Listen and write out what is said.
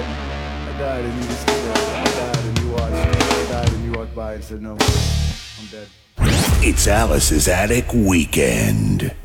I died and you just stood there. I died and you watched. I died and you walked by and said, no, I'm dead. It's Alice's Attic Weekend.